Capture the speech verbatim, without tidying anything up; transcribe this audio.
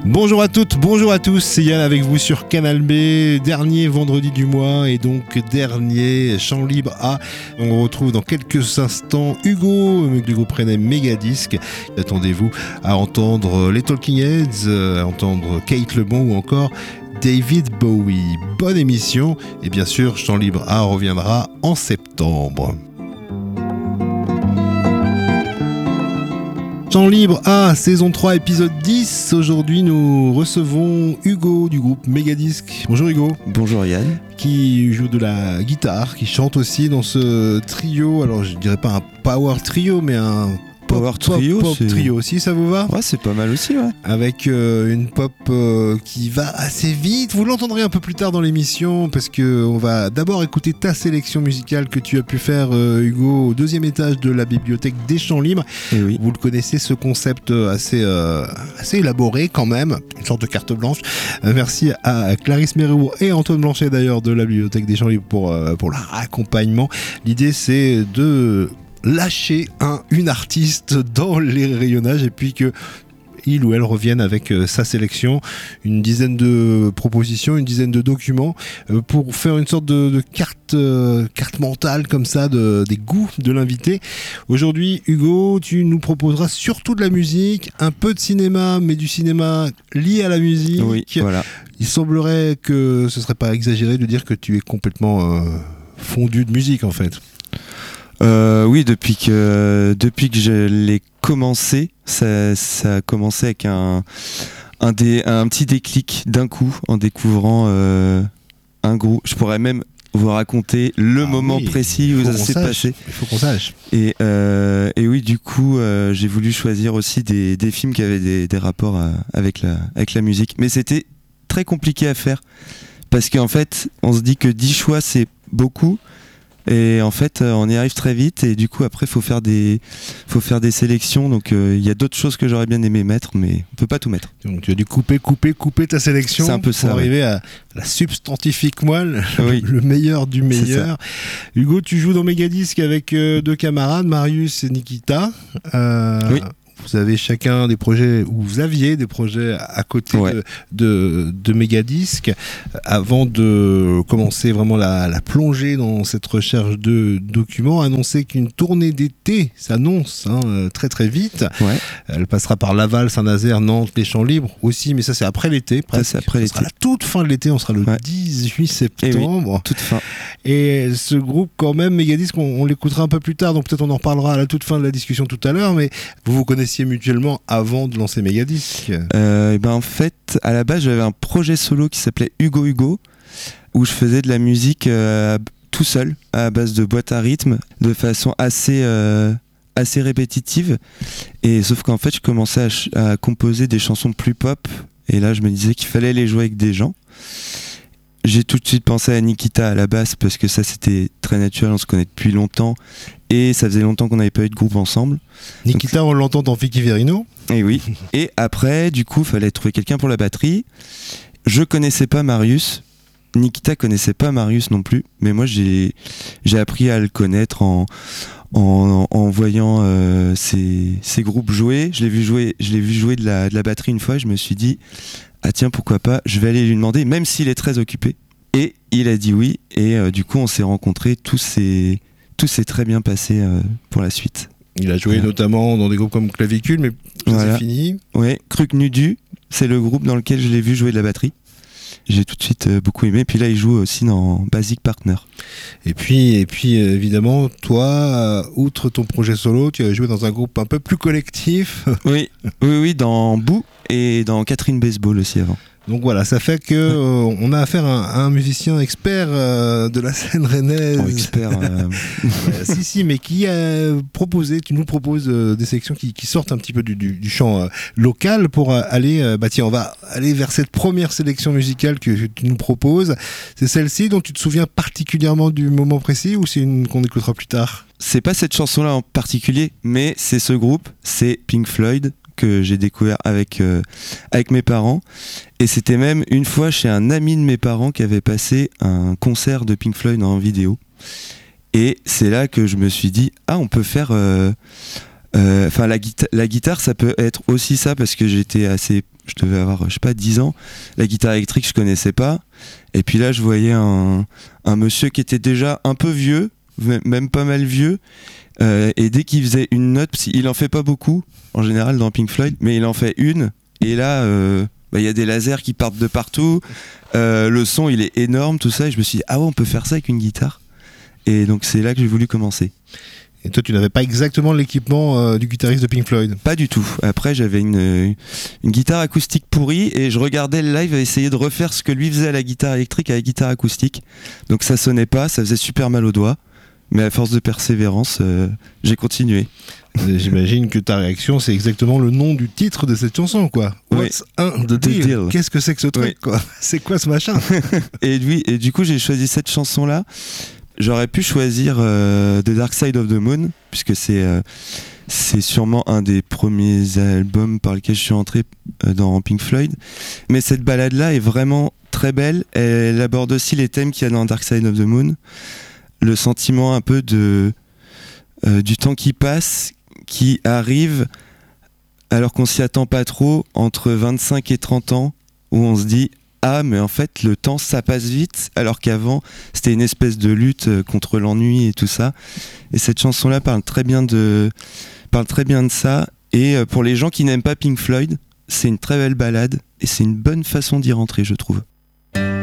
Bonjour à toutes, bonjour à tous, c'est Yann avec vous sur Canal B, dernier vendredi du mois et donc dernier Chant Libre A. On retrouve dans quelques instants Hugo du groupe rennais Megadisc. Attendez-vous à entendre les Talking Heads, à entendre Kate Lebon ou encore David Bowie. Bonne émission et bien sûr Chant Libre A reviendra en septembre. Chant Libre A, saison trois, épisode dix. Aujourd'hui, nous recevons Hugo du groupe Megadisc. Bonjour Hugo. Bonjour Yann. Qui joue de la guitare, qui chante aussi dans ce trio. Alors, je dirais pas un power trio, mais un power pop, trio, pop, pop c'est... trio aussi, ça vous va ? Ouais, c'est pas mal aussi, ouais. Avec euh, une pop euh, qui va assez vite. Vous l'entendrez un peu plus tard dans l'émission parce que on va d'abord écouter ta sélection musicale que tu as pu faire, euh, Hugo, au deuxième étage de la bibliothèque des Chants Libres. Et oui. Vous le connaissez, ce concept assez, euh, assez élaboré quand même, une sorte de carte blanche. Euh, merci à Clarisse Méribourg et Antoine Blanchet d'ailleurs de la bibliothèque des Chants Libres pour, euh, pour leur accompagnement. L'idée c'est de lâcher un, une artiste dans les rayonnages et puis que il ou elle revienne avec euh, sa sélection, une dizaine de propositions, une dizaine de documents euh, pour faire une sorte de, de carte, euh, carte mentale comme ça de, des goûts de l'invité. Aujourd'hui, Hugo, tu nous proposeras surtout de la musique, un peu de cinéma, mais du cinéma lié à la musique. Oui, voilà. Il semblerait que ce serait pas exagéré de dire que tu es complètement euh, fondu de musique en fait. Euh, oui, depuis que depuis que je l'ai commencé, ça, ça a commencé avec un un, dé, un petit déclic d'un coup en découvrant euh, un groupe. Je pourrais même vous raconter le ah moment oui, précis où ça s'est sache. passé. Il faut qu'on sache. Et, euh, et oui, du coup, euh, j'ai voulu choisir aussi des, des films qui avaient des, des rapports à, avec la avec la musique. Mais c'était très compliqué à faire parce qu'en fait, on se dit que dix choix c'est beaucoup. Et en fait, on y arrive très vite et du coup après, faut faire des, faut faire des sélections. Donc il euh, y a d'autres choses que j'aurais bien aimé mettre, mais on peut pas tout mettre. Donc tu as dû couper, couper, couper ta sélection. C'est un peu pour ça, arriver ouais. à la substantifique moelle, oui. le meilleur du meilleur. Hugo, tu joues dans Megadisc avec euh, deux camarades, Marius et Nikita. Euh, oui. Vous avez chacun des projets, ou vous aviez des projets à côté ouais. de, de, de Megadisc. Avant de commencer vraiment la, la plongée dans cette recherche de documents, annoncer qu'une tournée d'été s'annonce hein, très très vite. Ouais. Elle passera par Laval, Saint-Nazaire, Nantes, les Champs Libres aussi, mais ça c'est après l'été. Ça, c'est après ça l'été. sera la toute fin de l'été, on sera le ouais. dix-huit septembre. Et oui, toute fin. Et ce groupe quand même, Megadisc, on, on l'écoutera un peu plus tard, donc peut-être on en reparlera à la toute fin de la discussion tout à l'heure, mais vous vous connaissez mutuellement avant de lancer Megadisc. euh, et ben En fait, à la base, j'avais un projet solo qui s'appelait Hugo Hugo, où je faisais de la musique euh, tout seul, à base de boîte à rythme, de façon assez, euh, assez répétitive. Et sauf qu'en fait, je commençais à, ch- à composer des chansons plus pop, et là, je me disais qu'il fallait les jouer avec des gens. J'ai tout de suite pensé à Nikita à la basse parce que ça c'était très naturel, on se connaît depuis longtemps et ça faisait longtemps qu'on n'avait pas eu de groupe ensemble. Nikita, donc, on l'entend dans Vicky Verino. Et oui. Et après, du coup, il fallait trouver quelqu'un pour la batterie. Je connaissais pas Marius. Nikita connaissait pas Marius non plus, mais moi j'ai j'ai appris à le connaître en en, en voyant euh, ses, ses groupes jouer. Je l'ai vu jouer, je l'ai vu jouer de la de la batterie une fois. Et je me suis dit ah tiens, pourquoi pas, je vais aller lui demander, même s'il est très occupé. Et il a dit oui, et euh, du coup on s'est rencontrés, tout s'est, tout s'est très bien passé euh, pour la suite. Il a joué voilà. notamment dans des groupes comme Clavicule, mais ça voilà. c'est fini. Oui, Cruc Nudu, c'est le groupe dans lequel je l'ai vu jouer de la batterie. J'ai tout de suite euh, beaucoup aimé, puis là il joue aussi dans Basic Partner. Et puis, et puis évidemment, toi, euh, outre ton projet solo, tu as joué dans un groupe un peu plus collectif. Oui, oui, oui, dans Boo et dans Catherine Baseball aussi avant. Donc voilà, ça fait que euh, on a affaire à un, à un musicien expert euh, de la scène rennaise. Oh, expert. Euh... euh, si si, mais qui a proposé, tu nous proposes euh, des sélections qui, qui sortent un petit peu du, du, du champ euh, local pour euh, aller, euh, bah tiens, on va aller vers cette première sélection musicale que, que tu nous proposes. C'est celle-ci dont tu te souviens particulièrement du moment précis ou c'est une qu'on écoutera plus tard ? C'est pas cette chanson-là en particulier, mais c'est ce groupe, c'est Pink Floyd, que j'ai découvert avec, euh, avec mes parents. Et c'était même une fois chez un ami de mes parents qui avait passé un concert de Pink Floyd en vidéo. Et c'est là que je me suis dit, ah, on peut faire... Enfin, euh, euh, la, guita- la guitare, ça peut être aussi ça, parce que j'étais assez je devais avoir, je sais pas, dix ans. La guitare électrique, je connaissais pas. Et puis là, je voyais un, un monsieur qui était déjà un peu vieux, même pas mal vieux. Euh, et dès qu'il faisait une note, il en fait pas beaucoup, en général, dans Pink Floyd, mais il en fait une. Et là, euh, bah, y a des lasers qui partent de partout. Euh, le son, il est énorme, tout ça. Et je me suis dit, ah ouais, on peut faire ça avec une guitare. Et donc, c'est là que j'ai voulu commencer. Et toi, tu n'avais pas exactement l'équipement euh, du guitariste de Pink Floyd? Pas du tout. Après, j'avais une, une guitare acoustique pourrie et je regardais le live et essayais de refaire ce que lui faisait à la guitare électrique à la guitare acoustique. Donc ça sonnait pas, ça faisait super mal aux doigts. Mais à force de persévérance, euh, j'ai continué. J'imagine que ta réaction, c'est exactement le nom du titre de cette chanson, quoi. Oui. What's un the deal? deal. Qu'est-ce que c'est que ce truc, Oui. quoi? C'est quoi ce machin? et, lui, et du coup, j'ai choisi cette chanson-là. J'aurais pu choisir euh, The Dark Side of the Moon, puisque c'est euh, c'est sûrement un des premiers albums par lesquels je suis entré euh, dans Pink Floyd. Mais cette balade-là est vraiment très belle. Elle aborde aussi les thèmes qu'il y a dans Dark Side of the Moon. Le sentiment un peu de euh, du temps qui passe, qui arrive alors qu'on s'y attend pas trop, entre vingt-cinq et trente ans, où on se dit ah mais en fait le temps ça passe vite, alors qu'avant c'était une espèce de lutte contre l'ennui et tout ça. Et cette chanson là parle très bien de parle très bien de ça. Et pour les gens qui n'aiment pas Pink Floyd, c'est une très belle balade et c'est une bonne façon d'y rentrer, je trouve.